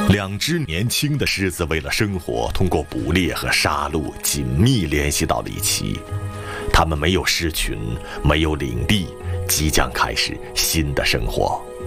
两只年轻的狮子为了生活，通过捕猎和杀戮紧密联系到了一起。它们没有狮群，没有领地，即将开始新的生活。